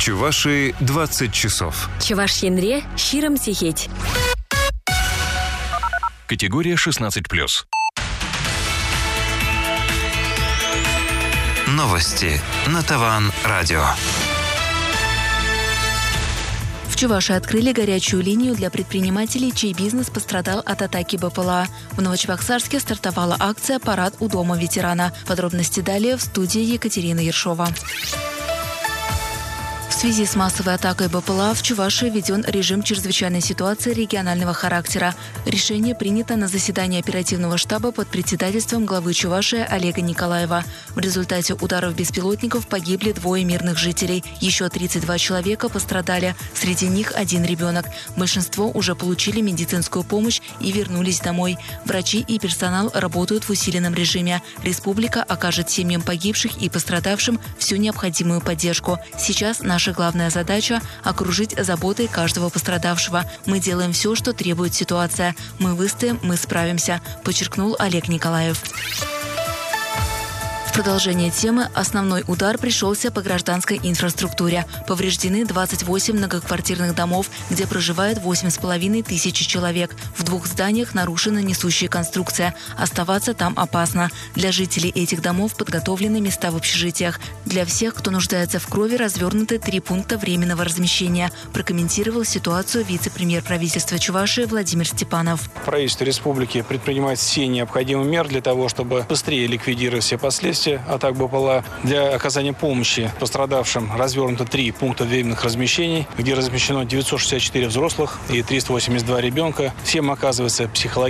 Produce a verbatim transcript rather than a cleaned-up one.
Чувашии двадцать часов. Чувашьенре щиром сихеть. Категория шестнадцать плюс. Новости на Таван Радио. В Чувашии открыли горячую линию для предпринимателей, чей бизнес пострадал от атаки БПЛА. В Новочебоксарске стартовала акция «Парад у дома ветерана». Подробности далее в студии Екатерина Ершова. В связи с массовой атакой БПЛА в Чувашии введен режим чрезвычайной ситуации регионального характера. Решение принято на заседании оперативного штаба под председательством главы Чувашии Олега Николаева. В результате ударов беспилотников погибли двое мирных жителей. Еще тридцать два человека пострадали. Среди них один ребенок. Большинство уже получили медицинскую помощь и вернулись домой. Врачи и персонал работают в усиленном режиме. Республика окажет семьям погибших и пострадавшим всю необходимую поддержку. Сейчас наша главная задача – окружить заботой каждого пострадавшего. Мы делаем все, что требует ситуация. Мы выстоим, мы справимся, подчеркнул Олег Николаев. В продолжение темы основной удар пришелся по гражданской инфраструктуре. Повреждены двадцать восемь многоквартирных домов, где проживает восемь с половиной тысяч человек. В двух зданиях нарушена несущая конструкция. Оставаться там опасно. Для жителей этих домов подготовлены места в общежитиях. Для всех, кто нуждается в крови, развернуты три пункта временного размещения. Прокомментировал ситуацию вице-премьер правительства Чувашии Владимир Степанов. Правительство республики предпринимает все необходимые меры для того, чтобы быстрее ликвидировать все последствия атак БПЛА. Для оказания помощи пострадавшим развернуто три пункта временных размещений, где размещено девятьсот шестьдесят четыре взрослых и триста восемьдесят два ребенка. Всем оказывается психологическая